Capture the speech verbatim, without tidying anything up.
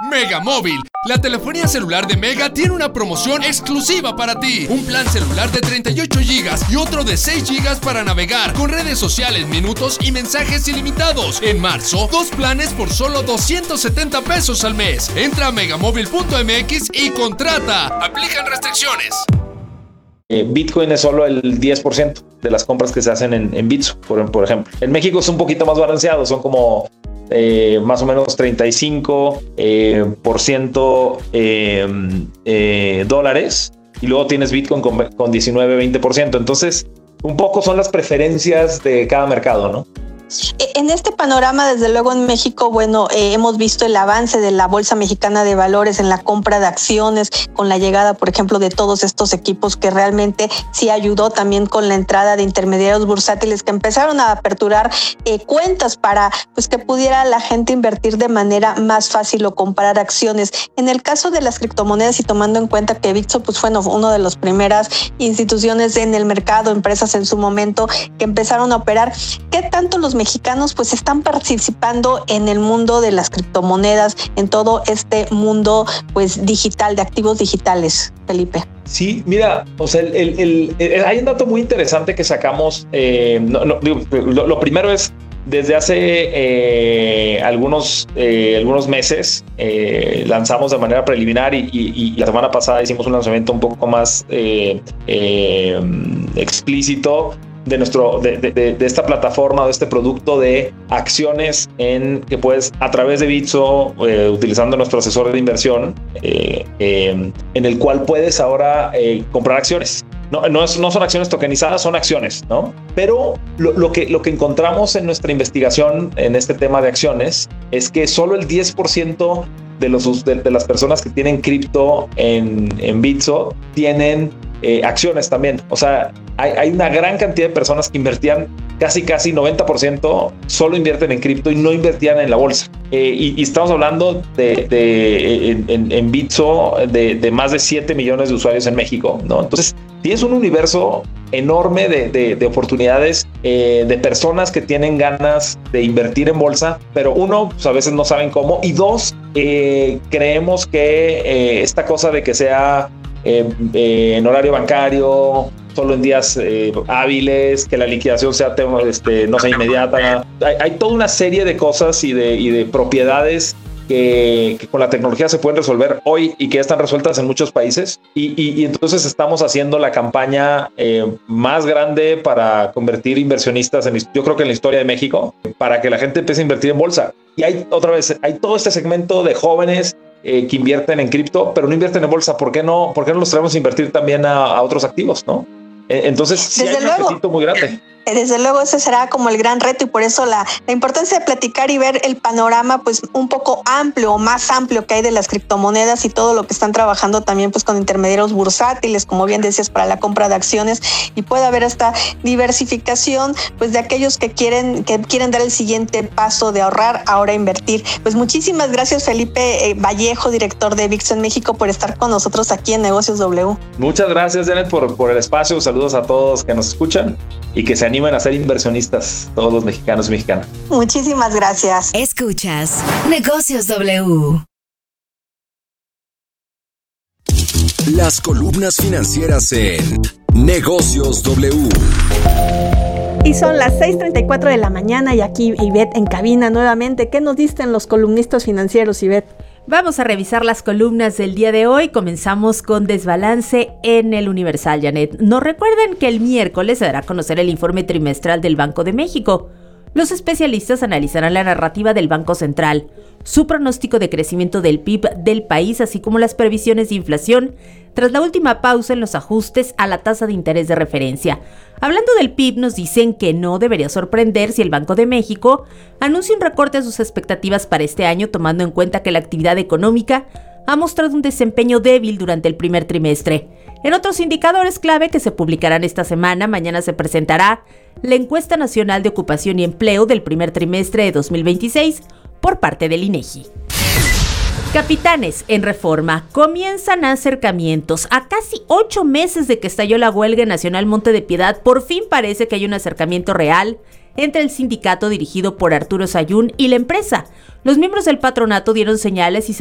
Mega Móvil, la telefonía celular de Mega tiene una promoción exclusiva para ti. Un plan celular de treinta y ocho gigas y otro de seis gigas para navegar con redes sociales, minutos y mensajes ilimitados. En marzo, dos planes por solo doscientos setenta pesos al mes. Entra a megamóvil punto m x y contrata. Aplican restricciones. Eh, Bitcoin es solo el diez por ciento de las compras que se hacen en, en Bitso, por, por ejemplo. En México es un poquito más balanceado, son como eh, más o menos treinta y cinco por ciento eh, eh, dólares, y luego tienes Bitcoin con, con diecinueve, veinte por ciento. Entonces, un poco son las preferencias de cada mercado, ¿no? En este panorama, desde luego en México, bueno, eh, hemos visto el avance de la Bolsa Mexicana de Valores en la compra de acciones, con la llegada, por ejemplo, de todos estos equipos que realmente sí ayudó, también con la entrada de intermediarios bursátiles que empezaron a aperturar eh, cuentas para pues que pudiera la gente invertir de manera más fácil o comprar acciones. En el caso de las criptomonedas, y tomando en cuenta que Bitso pues fue uno de las primeras instituciones en el mercado, empresas en su momento que empezaron a operar, ¿qué tanto los mexicanos pues están participando en el mundo de las criptomonedas, en todo este mundo pues digital, de activos digitales, Felipe? Sí, mira, o sea, el, el, el, el, hay un dato muy interesante que sacamos. Eh, no, no, lo, lo primero es, desde hace eh, algunos, eh, algunos meses eh, lanzamos de manera preliminar y, y, y la semana pasada hicimos un lanzamiento un poco más eh, eh, explícito de nuestro de, de, de esta plataforma, de este producto de acciones en que puedes, a través de Bitso, eh, utilizando nuestro asesor de inversión, eh, eh, en el cual puedes ahora eh, comprar acciones. No, no, es, no son acciones tokenizadas, son acciones, ¿no? Pero lo, lo, que, lo que encontramos en nuestra investigación en este tema de acciones es que solo el diez por ciento de, los, de, de las personas que tienen cripto en, en Bitso tienen eh, acciones también. O sea, hay, hay una gran cantidad de personas que invertían, casi casi noventa por ciento solo invierten en cripto y no invertían en la bolsa. Eh, y, y estamos hablando de, de en, en, en Bitso de, de más de siete millones de usuarios en México, ¿no? Entonces, tienes un universo enorme de, de, de oportunidades, eh, de personas que tienen ganas de invertir en bolsa, pero uno, pues a veces no saben cómo, y dos, eh, creemos que eh, esta cosa de que sea eh, eh, en horario bancario, solo en días eh, hábiles, que la liquidación sea este, no sea inmediata, hay, hay toda una serie de cosas y de, y de propiedades Que, que con la tecnología se pueden resolver hoy y que ya están resueltas en muchos países, y, y, y entonces estamos haciendo la campaña eh, más grande para convertir inversionistas en, yo creo que en la historia de México, para que la gente empiece a invertir en bolsa. Y hay otra vez, hay todo este segmento de jóvenes eh, que invierten en cripto, pero no invierten en bolsa. ¿Por qué no, por qué no los traemos a invertir también a, a otros activos, no? Entonces sí hay un apetito muy grande. Desde luego ese será como el gran reto, y por eso la, la importancia de platicar y ver el panorama pues un poco amplio o más amplio que hay de las criptomonedas y todo lo que están trabajando también pues con intermediarios bursátiles, como bien decías, para la compra de acciones, y puede haber esta diversificación pues de aquellos que quieren que quieren dar el siguiente paso de ahorrar, ahora invertir. Pues muchísimas gracias, Felipe eh, Vallejo, director de Bitso en México, por estar con nosotros aquí en Negocios W. Muchas gracias, Janet, por, por el espacio. Saludos a todos que nos escuchan y que se animen a ser inversionistas, todos los mexicanos y mexicanas. Muchísimas gracias. Escuchas Negocios W. Las columnas financieras en Negocios W. Y son las seis treinta y cuatro de la mañana y aquí Ivette en cabina nuevamente. ¿Qué nos dicen los columnistas financieros, Ivette? Vamos a revisar las columnas del día de hoy. Comenzamos con desbalance en el Universal, Janet. Nos recuerdan que el miércoles se dará a conocer el informe trimestral del Banco de México. Los especialistas analizarán la narrativa del Banco Central, su pronóstico de crecimiento del P I B del país, así como las previsiones de inflación tras la última pausa en los ajustes a la tasa de interés de referencia. Hablando del P I B, nos dicen que no debería sorprender si el Banco de México anuncia un recorte a sus expectativas para este año, tomando en cuenta que la actividad económica ha mostrado un desempeño débil durante el primer trimestre. En otros indicadores clave que se publicarán esta semana, mañana se presentará la encuesta nacional de ocupación y empleo del primer trimestre de dos mil veintiséis por parte del INEGI. Capitanes en Reforma. Comienzan acercamientos. A casi ocho meses de que estalló la huelga nacional Monte de Piedad, por fin parece que hay un acercamiento real entre el sindicato dirigido por Arturo Sayún y la empresa. Los miembros del patronato dieron señales y